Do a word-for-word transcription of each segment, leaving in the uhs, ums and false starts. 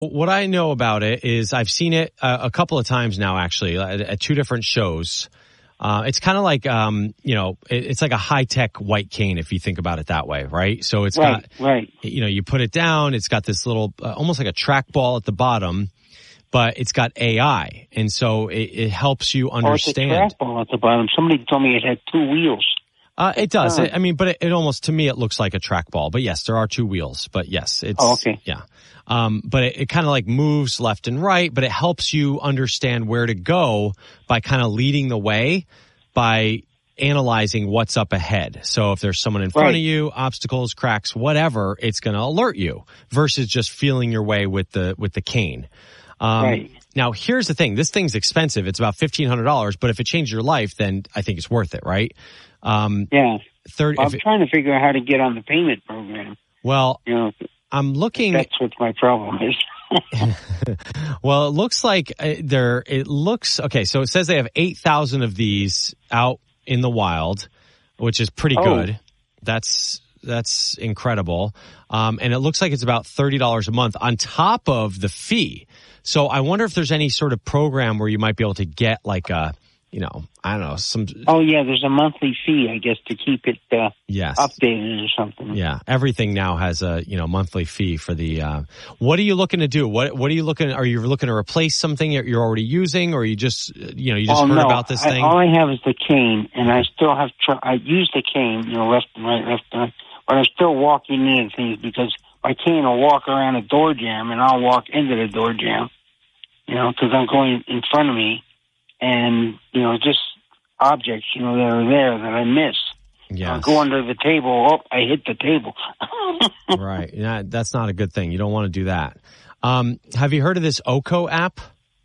What I know about it is I've seen it uh, a couple of times now, actually, at, at two different shows. Uh, it's kind of like, um, you know, it, it's like a high-tech white cane if you think about it that way, right? So it's right, got, right. you know, you put it down, it's got this little, uh, almost like a trackball at the bottom, but it's got A I, and so it, it helps you understand. Oh, it's a trackball at the bottom. Somebody told me it had two wheels. Uh, it does. Uh, I mean, but it, it almost, to me, it looks like a trackball. But yes, there are two wheels. But yes, it's, oh, okay. Yeah. Um, but it, it kind of like moves left and right, but it helps you understand where to go by kind of leading the way by analyzing what's up ahead. So if there's someone in front right. of you, obstacles, cracks, whatever, it's going to alert you versus just feeling your way with the, with the cane. Um, right. Now, here's the thing. This thing's expensive. It's about fifteen hundred dollars, but if it changed your life, then I think it's worth it, right? Um, yeah. third, I'm if it, trying to figure out how to get on the payment program. Well, you know, I'm looking. That's what my problem is. Well, it looks like uh, there, it looks, okay, so it says they have eight thousand of these out in the wild, which is pretty oh. good. That's, that's incredible. Um, and it looks like it's about thirty dollars a month on top of the fee. So I wonder if there's any sort of program where you might be able to get like a, you know, I don't know, some. Oh yeah, there's a monthly fee, I guess, to keep it uh, yes. updated or something. Yeah, everything now has a, you know, monthly fee for the. Uh, what are you looking to do? What What are you looking? Are you looking to replace something that you're already using, or you just, you know, you just oh, heard no. about this I, thing? All I have is the cane, and I still have. Tr- I use the cane, you know, left and right, left and right, but I'm still walking into things because my cane will walk around a door jamb, and I'll walk into the door jamb, you know, because I'm going in front of me. And, you know, just objects, you know, that are there that I miss. Yeah. I go under the table. Oh, I hit the table. Right. Yeah, that's not a good thing. You don't want to do that. Um, have you heard of this Oko app?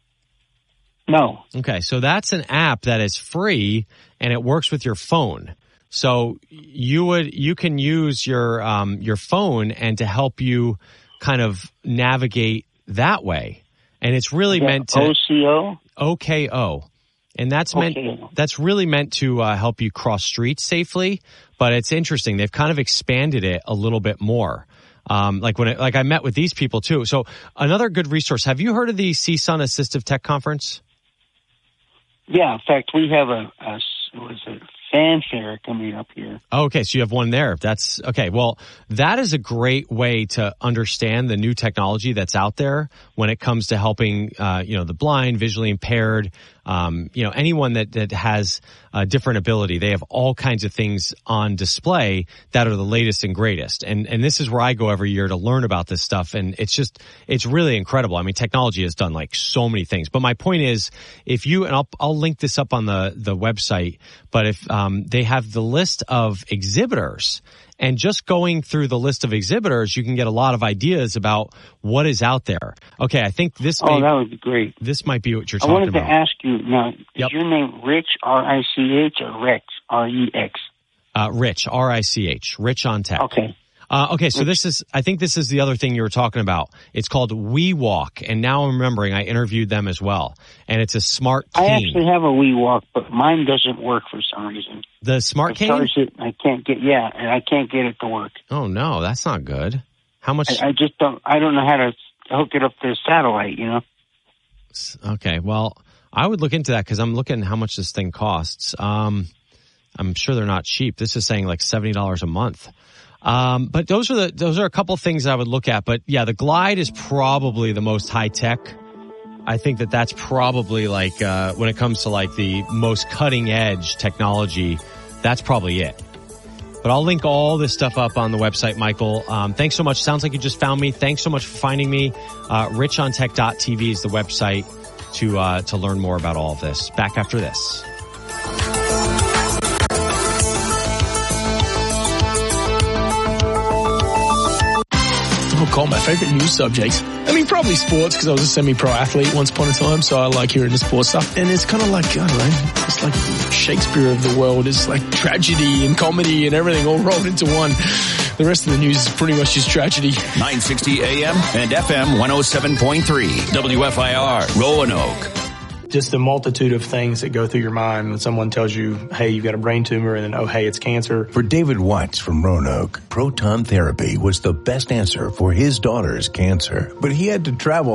No. Okay. So that's an app that is free and it works with your phone. So you would, you can use your, um, your phone and to help you kind of navigate that way. And it's really yeah, meant to. O C O? O K O. And that's okay. meant, that's really meant to uh, help you cross streets safely. But it's interesting. They've kind of expanded it a little bit more. Um, like when it, like I met with these people too. So another good resource. Have you heard of the C S U N Assistive Tech Conference? Yeah. In fact, we have a, a what is it, fanfare coming up here. Okay, so you have one there. That's okay. Well, that is a great way to understand the new technology that's out there when it comes to helping, uh, you know, the blind, visually impaired, um, you know, anyone that, that has a different ability. They have all kinds of things on display that are the latest and greatest. And, and this is where I go every year to learn about this stuff. And it's just, it's really incredible. I mean, technology has done like so many things. But my point is, if you, and I'll, I'll link this up on the, the website, but if, um, they have the list of exhibitors, and just going through the list of exhibitors, you can get a lot of ideas about what is out there. Okay, I think this Oh, may, that would be great. this might be what you're I talking wanted about. to ask you, now, Yep. is your name Rich, R I C H, or Rex, R E X? Uh, Rich, R I C H, Rich on Tech. Okay. Uh, okay, so this is, I think this is the other thing you were talking about. It's called WeWalk, and now I'm remembering I interviewed them as well. And it's a smart cane. I actually have a WeWalk, but mine doesn't work for some reason. The smart I cane? charge it, I can't get, yeah, and I can't get it to work. Oh no, that's not good. How much? I, I just don't, I don't know how to hook it up to the satellite, you know? Okay, well, I would look into that because I'm looking how much this thing costs. Um, I'm sure they're not cheap. This is saying like seventy dollars a month. Um, but those are the, those are a couple things I would look at. But yeah, the Glide is probably the most high tech. I think that that's probably like, uh, when it comes to like the most cutting edge technology, that's probably it. But I'll link all this stuff up on the website, Michael. Um, thanks so much. Sounds like you just found me. Thanks so much for finding me. Uh, rich on tech dot t v is the website to, uh, to learn more about all of this. Back after this. Call my favorite news subjects. I mean, probably sports, because I was a semi-pro athlete once upon a time, so I like hearing the sports stuff. And it's kind of like, I don't know, it's like Shakespeare of the world. It's like tragedy and comedy and everything all rolled into one. The rest of the news is pretty much just tragedy. nine sixty A M and F M one oh seven point three. W F I R, Roanoke. Just the multitude of things that go through your mind when someone tells you, hey, you've got a brain tumor, and then, oh, hey, it's cancer. For David Watts from Roanoke, proton therapy was the best answer for his daughter's cancer. But he had to travel